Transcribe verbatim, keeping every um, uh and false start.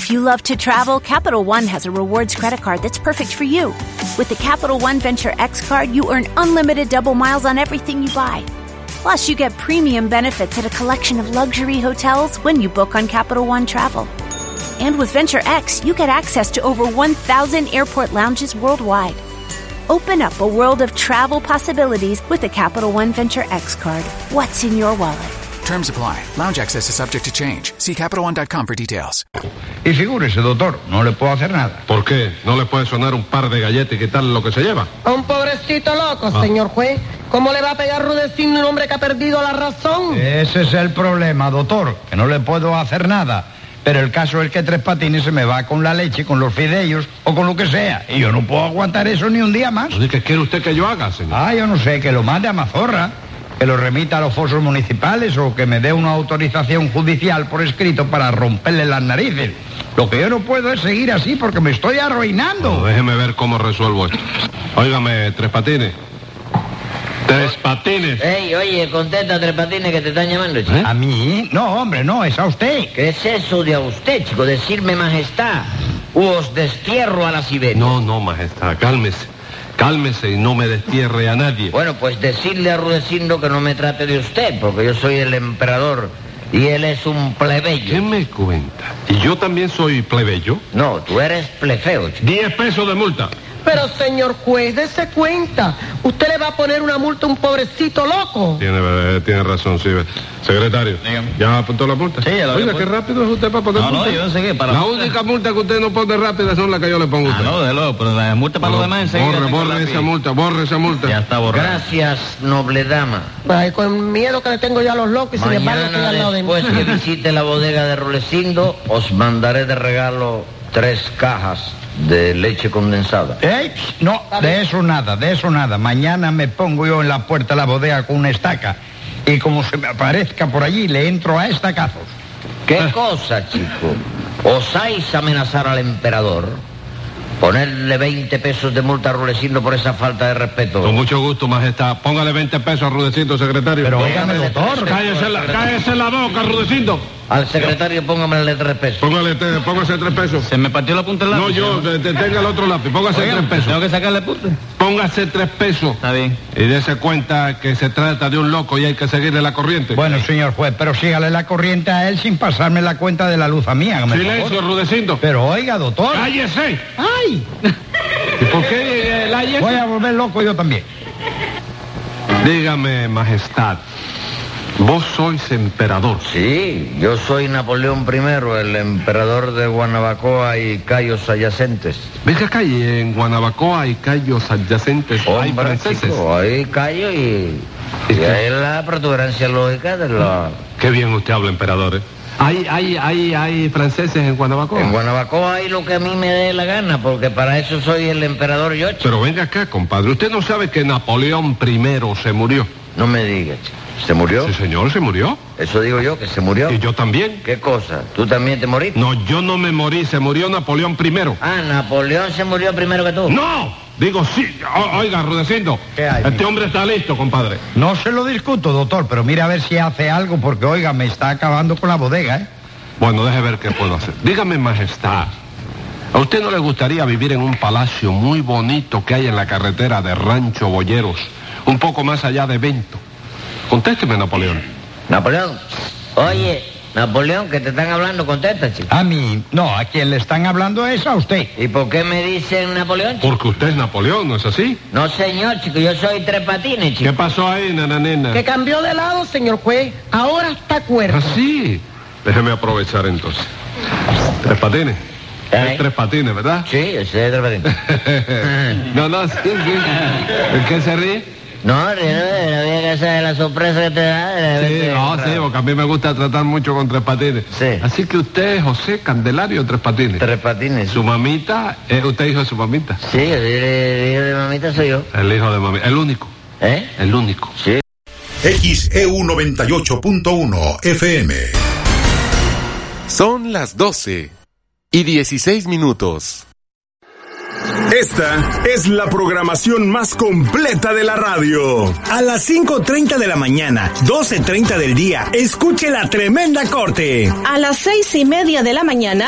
If you love to travel, Capital One has a rewards credit card that's perfect for you. With the Capital One Venture X card, you earn unlimited double miles on everything you buy. Plus, you get premium benefits at a collection of luxury hotels when you book on Capital One Travel. And with Venture X, you get access to over one thousand airport lounges worldwide. Open up a world of travel possibilities with the Capital One Venture X card. What's in your wallet? Terms apply. Lounge access is subject to change. See Capital One dot com for details. Y figúrese, doctor, no le puedo hacer nada. ¿Por qué? ¿No le puede sonar un par de galletas y quitarle lo que se lleva? A un pobrecito loco, Ah. señor juez. ¿Cómo le va a pegar Rudecindo a un hombre que ha perdido la razón? Ese es el problema, doctor, que no le puedo hacer nada. Pero el caso es que Tres Patines se me va con la leche, con los fideos o con lo que sea. Y yo no puedo aguantar eso ni un día más. ¿Qué quiere usted que yo haga, señor? Ah, yo no sé, que lo mande a Mazorra, que lo remita a los fosos municipales o que me dé una autorización judicial por escrito para romperle las narices. Lo que yo no puedo es seguir así porque me estoy arruinando. No, déjeme ver cómo resuelvo esto. Óigame, Tres Patines. Tres Patines. Ey, oye, contesta, Tres Patines, que te están llamando, chico. ¿Eh? ¿A mí? No, hombre, no, es a usted. ¿Qué es eso de a usted, chico? Decirme majestad. U os destierro a la Siberia. No, no, majestad, cálmese. Cálmese y no me destierre a nadie. Bueno, pues decirle a Rudecindo que no me trate de usted, porque yo soy el emperador y él es un plebeyo. ¿Qué me cuenta? ¿Y yo también soy plebeyo? No, tú eres plefeo, chico. Diez pesos de multa. Pero, señor juez, dése cuenta. ¿Usted le va a poner una multa a un pobrecito loco? Tiene, eh, tiene razón, sí. Secretario, Dígame. ¿ya apuntó la multa? Sí, ya la Oiga, había qué puesto. rápido es usted para poner No, no, multa. yo no sé qué, para La la- única multa que usted no pone rápida son las que yo le pongo a Ah, usted. no, de luego, pero la multa para los demás enseguida. Borre, tengo borre lápiz. esa multa, borre esa multa. Ya está borrado. Gracias, noble dama. Ay, con miedo que le tengo yo a los locos y sin embargo estoy Mañana, al lado de mí. después que visite la bodega de Rudecindo, os mandaré de regalo tres cajas de leche condensada. ¡Ey! No, de eso nada, de eso nada. Mañana me pongo yo en la puerta de la bodega con una estaca y como se me aparezca por allí, le entro a estacazos. ¿Qué cosa, chico? ¿Osáis amenazar al emperador? Ponerle veinte pesos de multa a Rudecindo por esa falta de respeto. Con mucho gusto, majestad. Póngale veinte pesos a Rudecindo, secretario. Pero Póngame óigame, doctor. tres Cállese la, cállese la boca, Rudecindo. Al secretario póngamele tres pesos. Póngale, te- póngase tres pesos. Se me partió la punta del lápiz. No, yo, te- te- tenga el otro lápiz. Póngase Oiga, tres pesos. tengo que sacarle punta. Póngase tres pesos. Está bien. Y dése cuenta que se trata de un loco y hay que seguirle la corriente. Bueno, señor juez, pero sígale la corriente a él sin pasarme la cuenta de la luz a mí. hágame el Silencio, favor. Rudecindo. Pero oiga, doctor. ¡Cállese! ¡Ay! ¿Y por qué eh, la hay eso? Voy a volver loco yo también. Dígame, majestad, vos sois emperador. Sí, yo soy Napoleón primero, el emperador de Guanabacoa y Cayos adyacentes. Venga acá, y en Guanabacoa hay callos adyacentes, hay Hombre, franceses. chico, hay Cayo y, y hay la protuberancia lógica de la... Qué bien usted habla, emperador, ¿eh? Hay, hay, hay, hay franceses en Guanabacoa. En Guanabacoa hay lo que a mí me dé la gana, porque para eso soy el emperador yo, chico. Pero venga acá, compadre, usted no sabe que Napoleón primero se murió. No me digas, chico. ¿Se murió? Sí, señor, se murió. Eso digo yo, que se murió. Y yo también. ¿Qué cosa? ¿Tú también te moriste? No, yo no me morí, se murió Napoleón primero. Ah, Napoleón se murió primero que tú. ¡No! Digo, sí. O- oiga, Rudecindo, ¿Qué hay, este mijo? hombre está listo, compadre. No se lo discuto, doctor, pero mira a ver si hace algo porque, oiga, me está acabando con la bodega, ¿eh? Bueno, deje ver qué puedo hacer. Dígame, majestad, ¿a usted no le gustaría vivir en un palacio muy bonito que hay en la carretera de Rancho Boyeros, un poco más allá de Vento? Contésteme, Napoleón. Napoleón, oye, Napoleón, que te están hablando, contesta, chico. A mí, no, a quien le están hablando es a usted. ¿Y por qué me dicen Napoleón, chico? Porque usted es Napoleón, ¿no es así? No, señor, chico, yo soy Tres Patines, ¿Qué chico. pasó ahí, nananena? Que cambió de lado, señor juez. Ahora está cuerdo. Ah, sí. Déjeme aprovechar entonces. Tres Patines. ¿Eh? Es Tres Patines, ¿verdad? Sí, yo soy Tres Patines. No, no, sí, sí. ¿En qué se ríe? No, no, no había que hacer la sorpresa que te da. de Sí, verte no, raro. sí, porque a mí me gusta tratar mucho con Tres Patines. Sí. Así que usted es José Candelario Tres Patines. Tres Patines. Su mamita, ¿es usted hijo de su mamita? Sí, el el hijo de mamita soy yo. El hijo de mamita, el único, ¿Eh? el único. Sí. X E U noventa y ocho punto uno F M. Son las doce y dieciséis minutos. Esta es la programación más completa de la radio. A las cinco treinta de la mañana, doce treinta del día, escuche La Tremenda Corte. A las seis y media de la mañana,